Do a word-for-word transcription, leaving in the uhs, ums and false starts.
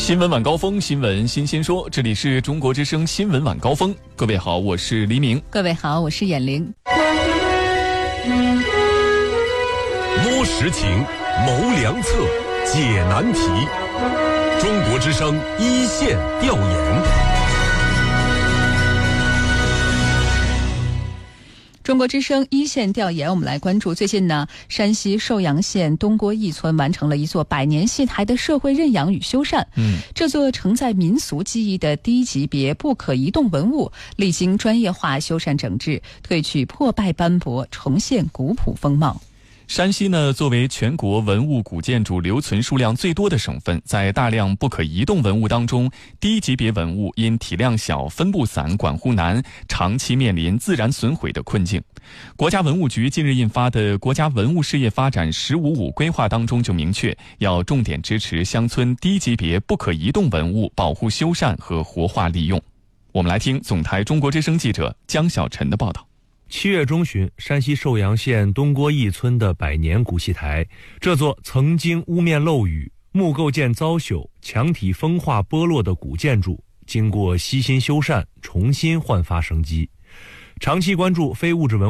新闻晚高峰，新闻新鲜说，这里是中国之声新闻晚高峰。各位好，我是黎明。 各位好，我是眼玲。 摸实情，谋良策，解难题。中国之声一线调研。 中国之声一线调研，我们来关注最近呢，山西寿阳县东郭驿村完成了一座百年戏台的社会认养与修缮。嗯，这座承载民俗记忆的低级别不可移动文物，历经专业化修缮整治，褪去破败斑驳，重现古朴风貌。 山西呢，作为全国文物古建筑留存数量最多的省份，在大量不可移动文物当中，低级别文物因体量小、分布散、管护难，长期面临自然损毁的困境。国家文物局近日印发的《国家文物事业发展“十五五”规划》当中就明确，要重点支持乡村低级别不可移动文物保护修缮和活化利用。我们来听总台中国之声记者江小晨的报道。 七月中旬，山西寿阳县东郭驿村的百年古戏台，这座曾经屋面漏雨、木构件遭朽、墙体风化剥落的古建筑，经过悉心修缮，重新焕发生机。长期关注非物质文